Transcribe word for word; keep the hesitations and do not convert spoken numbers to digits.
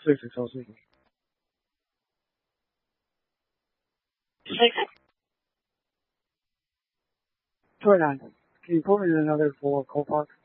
Six Excel speaking. Six. Two nine. Can you put me in another for Cole Park?